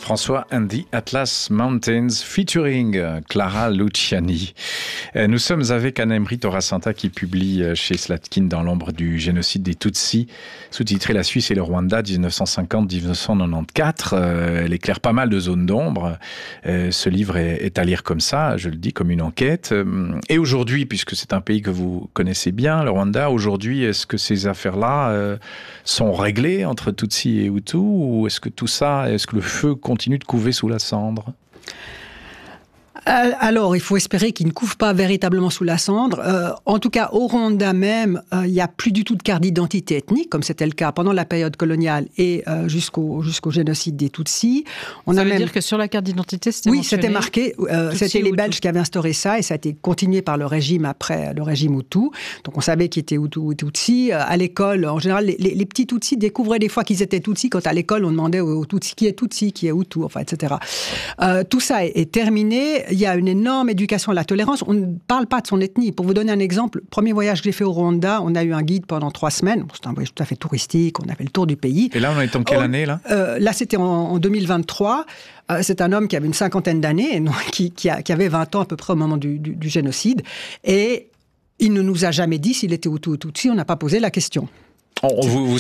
François and the Atlas Mountains featuring Clara Luciani. Nous sommes avec Anne-Emery Torasanta qui publie chez Slatkin Dans l'ombre du génocide des Tutsis, sous-titré La Suisse et le Rwanda 1950-1994. Elle éclaire pas mal de zones d'ombre. Ce livre est à lire comme ça, je le dis, comme une enquête. Et aujourd'hui, puisque c'est un pays que vous connaissez bien, le Rwanda, aujourd'hui, est-ce que ces affaires-là sont réglées entre Tutsis et Hutus, ou est-ce que tout ça, est-ce que le feu continue de couver sous la cendre ? Alors, il faut espérer qu'il ne couve pas véritablement sous la cendre. En tout cas, au Rwanda même, il n'y a plus du tout de carte d'identité ethnique, comme c'était le cas pendant la période coloniale et jusqu'au génocide des Tutsis. Ça veut dire que sur la carte d'identité, c'était mentionné ? Oui, c'était marqué. C'était les Belges qui avaient instauré ça, et ça a été continué par le régime après, le régime Hutu. Donc, on savait qui était Hutu ou Tutsi. À l'école, en général, les petits Tutsis découvraient des fois qu'ils étaient Tutsis quand à l'école, on demandait aux Tutsis qui est Tutsi, qui est Hutu, enfin, etc. Tout ça est terminé. Il y a une énorme éducation à la tolérance. On ne parle pas de son ethnie. Pour vous donner un exemple, le premier voyage que j'ai fait au Rwanda, on a eu un guide pendant 3 semaines. C'était un voyage tout à fait touristique. On a fait le tour du pays. Et là, on est en quelle année, là ? Là, c'était en 2023. C'est un homme qui avait une 50aine d'années, qui avait 20 ans à peu près au moment du génocide. Et il ne nous a jamais dit s'il était Hutu ou Tutsi. On n'a pas posé la question. Vous